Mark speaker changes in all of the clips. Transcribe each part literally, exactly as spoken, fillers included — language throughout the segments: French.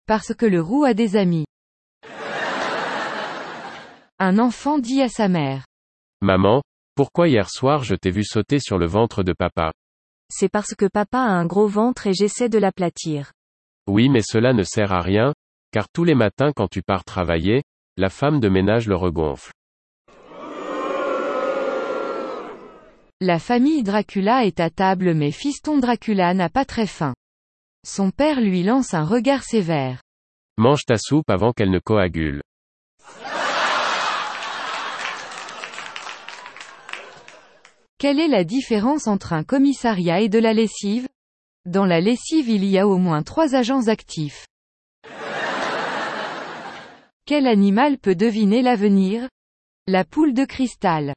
Speaker 1: Parce que le roux a des amis. Un enfant dit à sa mère.
Speaker 2: Maman, pourquoi hier soir je t'ai vu sauter sur le ventre de papa?
Speaker 3: C'est parce que papa a un gros ventre et j'essaie de l'aplatir.
Speaker 2: Oui, mais cela ne sert à rien, car tous les matins quand tu pars travailler, la femme de ménage le regonfle.
Speaker 1: La famille Dracula est à table mais fiston Dracula n'a pas très faim. Son père lui lance un regard sévère.
Speaker 2: Mange ta soupe avant qu'elle ne coagule.
Speaker 1: Quelle est la différence entre un commissariat et de la lessive? Dans la lessive il y a au moins trois agents actifs. Quel animal peut deviner l'avenir? La poule de cristal.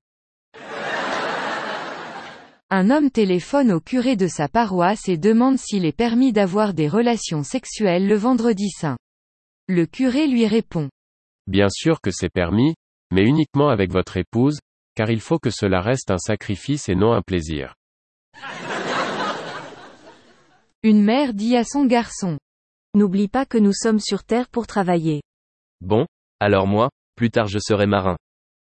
Speaker 1: Un homme téléphone au curé de sa paroisse et demande s'il est permis d'avoir des relations sexuelles le vendredi saint. Le curé lui répond.
Speaker 2: Bien sûr que c'est permis, mais uniquement avec votre épouse, car il faut que cela reste un sacrifice et non un plaisir.
Speaker 1: Une mère dit à son garçon.
Speaker 3: N'oublie pas que nous sommes sur Terre pour travailler.
Speaker 4: Bon, alors moi, plus tard je serai marin.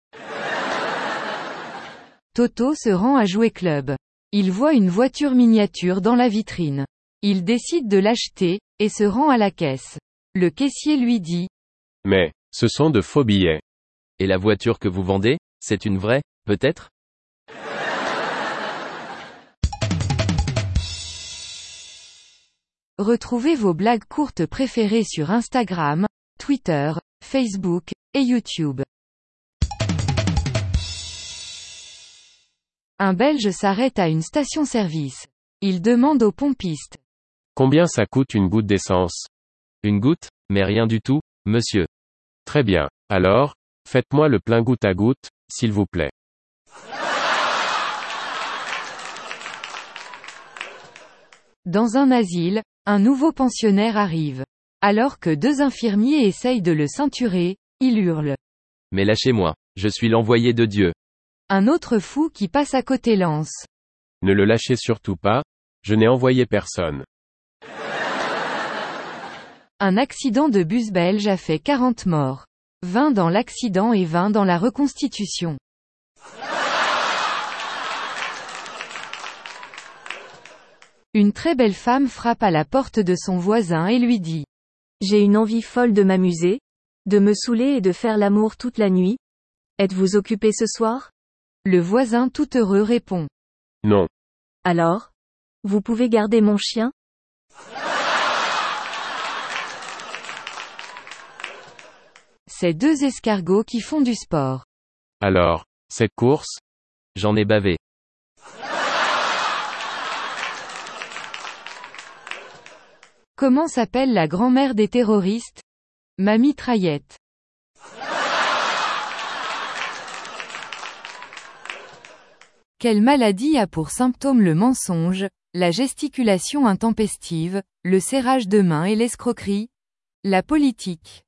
Speaker 1: Toto se rend à Jouet Club. Il voit une voiture miniature dans la vitrine. Il décide de l'acheter, et se rend à la caisse. Le caissier lui dit.
Speaker 2: Mais, ce sont de faux billets.
Speaker 4: Et la voiture que vous vendez, c'est une vraie, peut-être?
Speaker 1: Retrouvez vos blagues courtes préférées sur Instagram, Twitter, Facebook, et YouTube. Un Belge s'arrête à une station-service. Il demande au pompiste.
Speaker 2: Combien ça coûte une goutte d'essence?
Speaker 4: Une goutte, mais rien du tout, monsieur.
Speaker 2: Très bien. Alors, faites-moi le plein goutte à goutte, s'il vous plaît.
Speaker 1: Dans un asile, un nouveau pensionnaire arrive. Alors que deux infirmiers essayent de le ceinturer, il hurle.
Speaker 4: Mais lâchez-moi, je suis l'envoyé de Dieu.
Speaker 1: Un autre fou qui passe à côté lance.
Speaker 2: Ne le lâchez surtout pas, je n'ai envoyé personne.
Speaker 1: Un accident de bus belge a fait quarante morts. vingt dans l'accident et vingt dans la reconstitution. Une très belle femme frappe à la porte de son voisin et lui dit.
Speaker 3: J'ai une envie folle de m'amuser, de me saouler et de faire l'amour toute la nuit. Êtes-vous occupé ce soir?
Speaker 1: Le voisin tout heureux répond.
Speaker 2: Non.
Speaker 3: Alors? Vous pouvez garder mon chien?
Speaker 1: C'est deux escargots qui font du sport.
Speaker 2: Alors, cette course?
Speaker 4: J'en ai bavé.
Speaker 1: Comment s'appelle la grand-mère des terroristes? Ma mitraillette. Quelle maladie a pour symptôme le mensonge, la gesticulation intempestive, le serrage de main et l'escroquerie? La politique.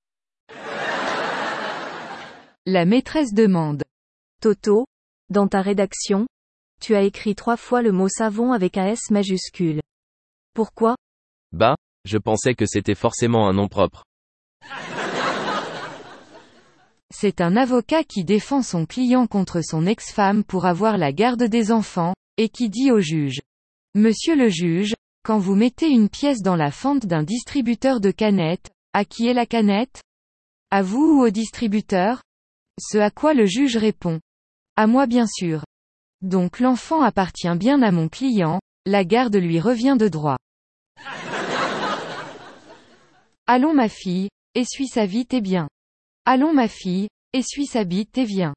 Speaker 1: La maîtresse demande.
Speaker 3: Toto, dans ta rédaction, tu as écrit trois fois le mot savon avec un S majuscule. Pourquoi?
Speaker 4: Bah, je pensais que c'était forcément un nom propre.
Speaker 1: C'est un avocat qui défend son client contre son ex-femme pour avoir la garde des enfants, et qui dit au juge. Monsieur le juge, quand vous mettez une pièce dans la fente d'un distributeur de canettes, à qui est la canette? À vous ou au distributeur? Ce à quoi le juge répond. À moi bien sûr. Donc l'enfant appartient bien à mon client, la garde lui revient de droit. Allons ma fille, essuie sa vite et bien. Allons ma fille, essuie sa bite et viens.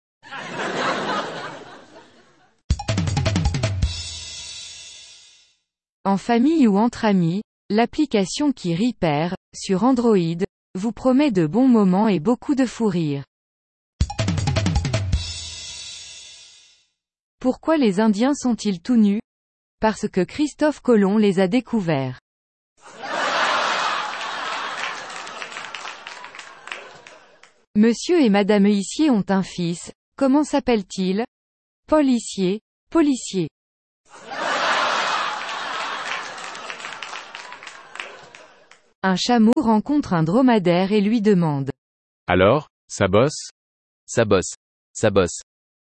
Speaker 1: En famille ou entre amis, l'application qui rit perd, sur Android, vous promet de bons moments et beaucoup de fou rire. Pourquoi les Indiens sont-ils tout nus? Parce que Christophe Colomb les a découverts. Monsieur et Madame Huissier ont un fils, comment s'appelle-t-il? Paul Hissier, policier. Un chameau rencontre un dromadaire et lui demande.
Speaker 2: Alors, ça bosse?
Speaker 4: Ça bosse. Ça bosse.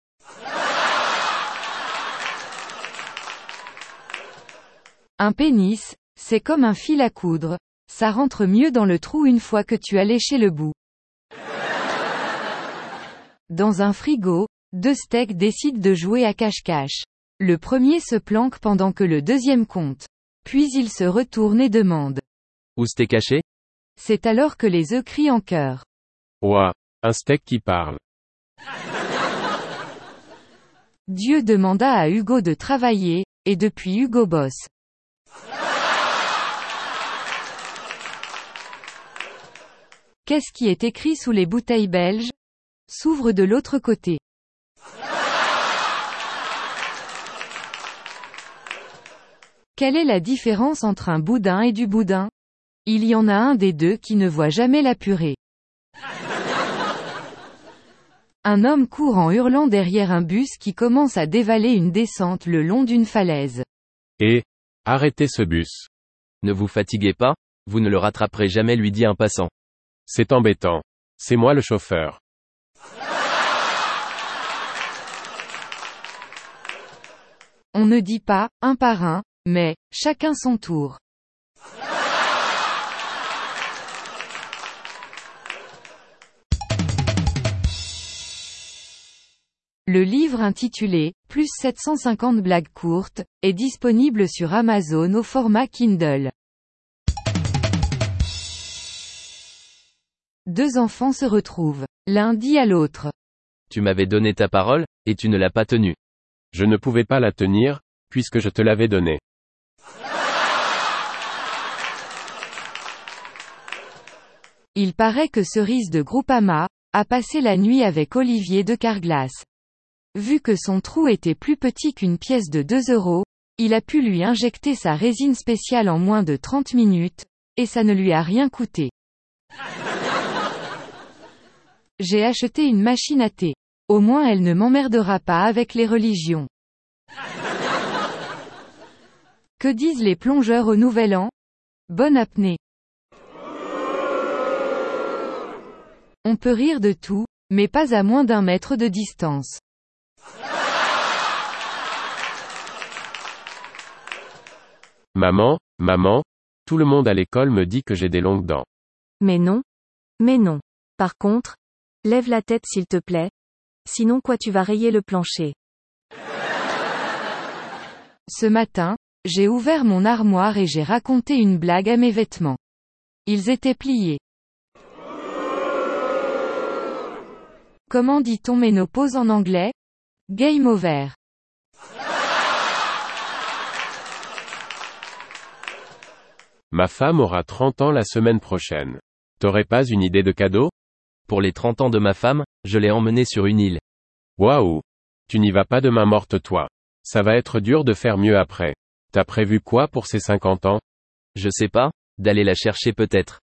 Speaker 1: Un pénis, c'est comme un fil à coudre, ça rentre mieux dans le trou une fois que tu as léché le bout. Dans un frigo, deux steaks décident de jouer à cache-cache. Le premier se planque pendant que le deuxième compte. Puis il se retourne et demande.
Speaker 4: Où c'était caché?
Speaker 1: C'est alors que les œufs crient en chœur.
Speaker 2: Ouah, un steak qui parle.
Speaker 1: Dieu demanda à Hugo de travailler, et depuis Hugo bosse. Qu'est-ce qui est écrit sous les bouteilles belges? S'ouvre de l'autre côté. Quelle est la différence entre un boudin et du boudin? Il y en a un des deux qui ne voit jamais la purée. Un homme court en hurlant derrière un bus qui commence à dévaler une descente le long d'une falaise.
Speaker 2: Et, arrêtez ce bus.
Speaker 4: Ne vous fatiguez pas, vous ne le rattraperez jamais, lui dit un passant.
Speaker 2: C'est embêtant. C'est moi le chauffeur.
Speaker 1: On ne dit pas, un par un, mais, chacun son tour. Le livre intitulé « Plus sept cent cinquante blagues courtes » est disponible sur Amazon au format Kindle. Deux enfants se retrouvent. L'un dit à l'autre.
Speaker 4: Tu m'avais donné ta parole, et tu ne l'as pas tenue.
Speaker 2: Je ne pouvais pas la tenir, puisque je te l'avais donnée.
Speaker 1: Il paraît que Cerise de Groupama a passé la nuit avec Olivier de Carglass. Vu que son trou était plus petit qu'une pièce de deux euros, il a pu lui injecter sa résine spéciale en moins de trente minutes, et ça ne lui a rien coûté. J'ai acheté une machine à thé. Au moins elle ne m'emmerdera pas avec les religions. Que disent les plongeurs au Nouvel An? Bonne apnée. On peut rire de tout, mais pas à moins d'un mètre de distance.
Speaker 2: Maman, maman, tout le monde à l'école me dit que j'ai des longues dents.
Speaker 3: Mais non. Mais non. Par contre, lève la tête s'il te plaît. Sinon quoi tu vas rayer le plancher.
Speaker 1: Ce matin, j'ai ouvert mon armoire et j'ai raconté une blague à mes vêtements. Ils étaient pliés. Comment dit-on ménopause en anglais? Game over.
Speaker 2: Ma femme aura trente ans la semaine prochaine. T'aurais pas une idée de cadeau?
Speaker 4: Pour les trente ans de ma femme, je l'ai emmenée sur une île.
Speaker 2: Waouh! Tu n'y vas pas de main morte toi. Ça va être dur de faire mieux après. T'as prévu quoi pour ses cinquante ans?
Speaker 4: Je sais pas, d'aller la chercher peut-être.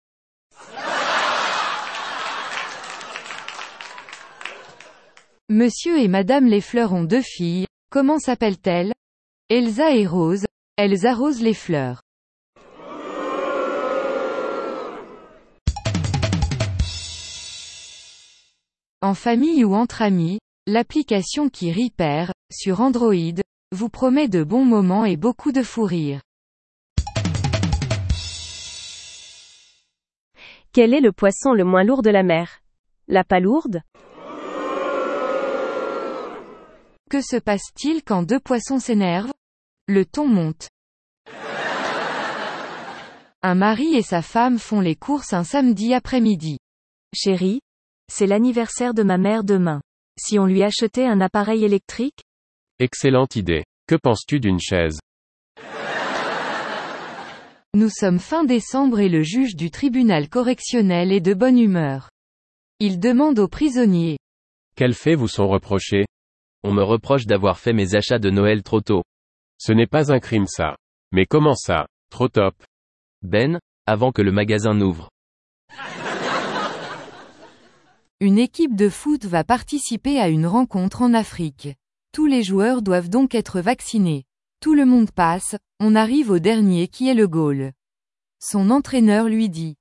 Speaker 1: Monsieur et Madame les fleurs ont deux filles, comment s'appellent-elles? Elsa et Rose, elles arrosent les fleurs. En famille ou entre amis, l'application qui rit perd, sur Android, vous promet de bons moments et beaucoup de fou rire.
Speaker 3: Quel est le poisson le moins lourd de la mer? La palourde?
Speaker 1: Que se passe-t-il quand deux poissons s'énervent? Le ton monte. Un mari et sa femme font les courses un samedi après-midi.
Speaker 3: Chérie, c'est l'anniversaire de ma mère demain. Si on lui achetait un appareil électrique?
Speaker 2: Excellente idée. Que penses-tu d'une chaise?
Speaker 1: Nous sommes fin décembre et le juge du tribunal correctionnel est de bonne humeur. Il demande aux prisonniers.
Speaker 2: Quels faits vous sont reprochés?
Speaker 4: On me reproche d'avoir fait mes achats de Noël trop tôt.
Speaker 2: Ce n'est pas un crime ça. Mais comment ça? Trop top.
Speaker 4: Ben, avant que le magasin n'ouvre.
Speaker 1: Une équipe de foot va participer à une rencontre en Afrique. Tous les joueurs doivent donc être vaccinés. Tout le monde passe, on arrive au dernier qui est le goal. Son entraîneur lui dit.